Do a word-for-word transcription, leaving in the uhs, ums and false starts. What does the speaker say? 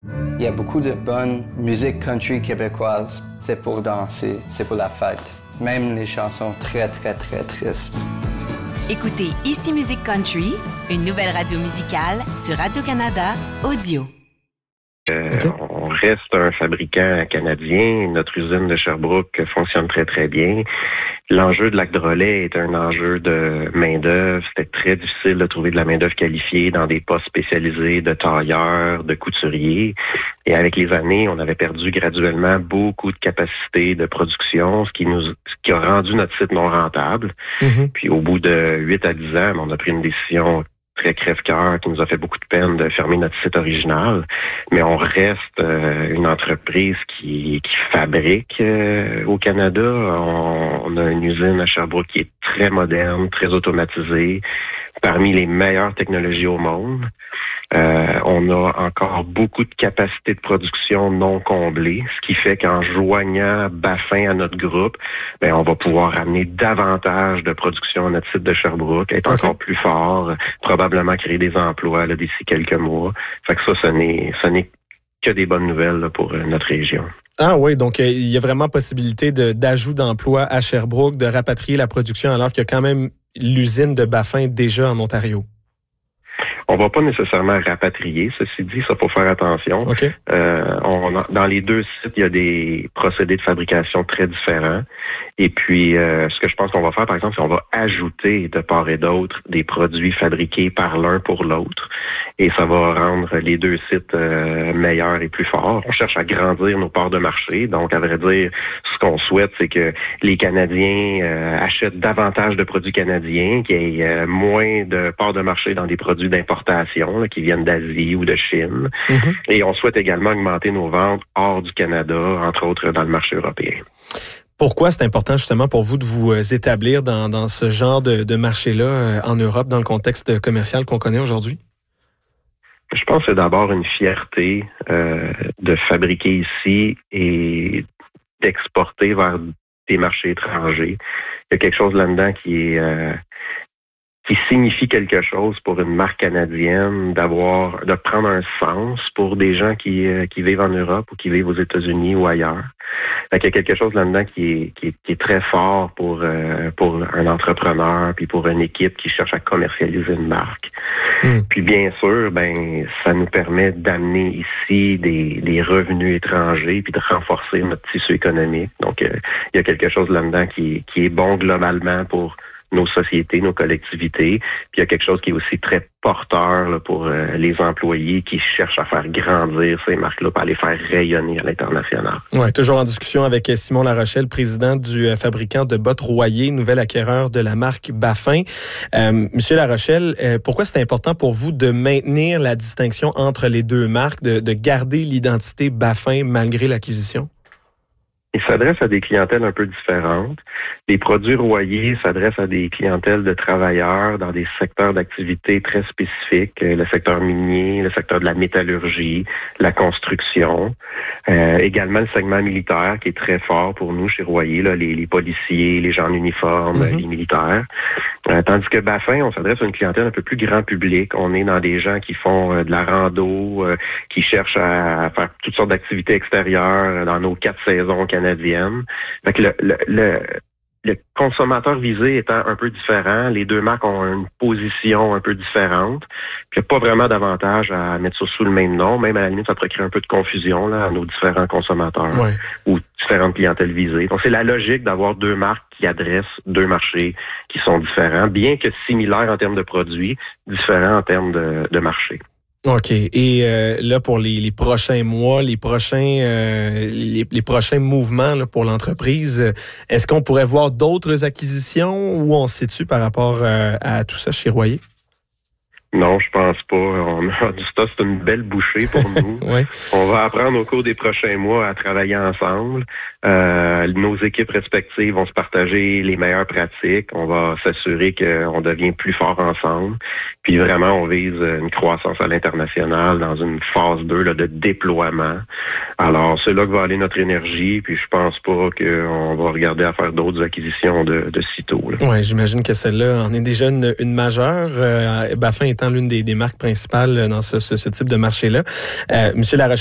Il y a beaucoup de bonne musique country québécoise. C'est pour danser, c'est pour la fête. Même les chansons très, très, très tristes. Écoutez Ici Musique Country, une nouvelle radio musicale sur Radio-Canada Audio. Euh, okay. On reste un fabricant canadien. Notre usine de Sherbrooke fonctionne très, très bien. L'enjeu de Lac Drolet est un enjeu de main-d'œuvre. C'était très difficile de trouver de la main-d'œuvre qualifiée dans des postes spécialisés de tailleurs, de couturiers. Et avec les années, on avait perdu graduellement beaucoup de capacité de production, ce qui nous, ce qui a rendu notre site non rentable. Mm-hmm. Puis au bout de huit à dix ans, on a pris une décision très crève-cœur qui nous a fait beaucoup de peine de fermer notre site original. Mais on reste euh, une entreprise qui, qui fabrique euh, au Canada. On, on a une usine à Sherbrooke qui est très moderne, très automatisée, parmi les meilleures technologies au monde. Euh, on a encore beaucoup de capacités de production non comblées, ce qui fait qu'en joignant Baffin à notre groupe, ben on va pouvoir amener davantage de production à notre site de Sherbrooke, être okay. encore plus fort, probablement créer des emplois là, d'ici quelques mois. Fait que ça, ce n'est, ce n'est que des bonnes nouvelles là, pour euh, notre région. Ah oui, donc euh, il y a vraiment possibilité de, d'ajout d'emplois à Sherbrooke, de rapatrier la production alors qu'il y a quand même l'usine de Baffin déjà en Ontario. On va pas nécessairement rapatrier, ceci dit, ça faut faire attention. Okay. Euh, on a, dans les deux sites, il y a des procédés de fabrication très différents. Et puis, euh, ce que je pense qu'on va faire, par exemple, c'est qu'on va ajouter de part et d'autre des produits fabriqués par l'un pour l'autre. Et ça va rendre les deux sites euh, meilleurs et plus forts. On cherche à grandir nos parts de marché. Donc, à vrai dire, ce qu'on souhaite, c'est que les Canadiens euh, achètent davantage de produits canadiens, qu'il y ait euh, moins de parts de marché dans des produits d'importation là, qui viennent d'Asie ou de Chine. Mm-hmm. Et on souhaite également augmenter nos ventes hors du Canada, entre autres dans le marché européen. Pourquoi c'est important justement pour vous de vous établir dans, dans ce genre de, de marché-là euh, en Europe, dans le contexte commercial qu'on connaît aujourd'hui? Je pense que c'est d'abord une fierté euh, de fabriquer ici et d'exporter vers des marchés étrangers. Il y a quelque chose là-dedans qui est euh, qui signifie quelque chose pour une marque canadienne, d'avoir, de prendre un sens pour des gens qui euh, qui vivent en Europe ou qui vivent aux États-Unis ou ailleurs. Fait qu'il y a quelque chose là-dedans qui est qui est, qui est très fort pour euh, pour un entrepreneur puis pour une équipe qui cherche à commercialiser une marque. Mmh. Puis bien sûr, ben ça nous permet d'amener ici des des revenus étrangers puis de renforcer notre tissu économique. Donc euh, il y a quelque chose là-dedans qui qui est bon globalement pour nos sociétés, nos collectivités. Puis il y a quelque chose qui est aussi très porteur là, pour euh, les employés qui cherchent à faire grandir ces marques-là, pour aller faire rayonner à l'international. Oui, toujours en discussion avec Simon Larochelle, président du euh, fabricant de bottes Royer, nouvel acquéreur de la marque Baffin. Euh, Monsieur Larochelle, euh, pourquoi c'est important pour vous de maintenir la distinction entre les deux marques, de, de garder l'identité Baffin malgré l'acquisition? Il s'adresse à des clientèles un peu différentes. Les produits Royer s'adressent à des clientèles de travailleurs dans des secteurs d'activité très spécifiques, le secteur minier, le secteur de la métallurgie, la construction. Euh, également le segment militaire qui est très fort pour nous chez Royer, là, les, les policiers, les gens en uniforme, mm-hmm. les militaires. Euh, tandis que Baffin, on s'adresse à une clientèle un peu plus grand public. On est dans des gens qui font euh, de la rando, euh, qui cherchent à, à faire toutes sortes d'activités extérieures euh, dans nos quatre saisons canadiennes. Fait que le, le, le Le consommateur visé étant un peu différent, les deux marques ont une position un peu différente. Puis il n'y a pas vraiment d'avantage à mettre ça sous le même nom. Même à la limite, ça pourrait créer un peu de confusion là, à nos différents consommateurs ouais. ou différentes clientèles visées. Donc c'est la logique d'avoir deux marques qui adressent deux marchés qui sont différents, bien que similaires en termes de produits, différents en termes de, de marché. OK. Et euh, là, pour les, les prochains mois, les prochains euh, les, les prochains mouvements là, pour l'entreprise, est-ce qu'on pourrait voir d'autres acquisitions ou on se situe par rapport euh, à tout ça chez Royer? Non, je pense pas. On a du stock, c'est une belle bouchée pour nous. ouais. On va apprendre au cours des prochains mois à travailler ensemble. Euh, nos équipes respectives vont se partager les meilleures pratiques. On va s'assurer qu'on devient plus fort ensemble. Puis vraiment, on vise une croissance à l'international dans une phase deux là, de déploiement. Alors, c'est là que va aller notre énergie. Puis je pense pas qu'on va regarder à faire d'autres acquisitions de, de sitôt. Oui, j'imagine que celle-là en est déjà une, une majeure. Euh, Baffin étant l'une des, des marques principales dans ce, ce, ce type de marché-là. Euh, Monsieur Larochelle,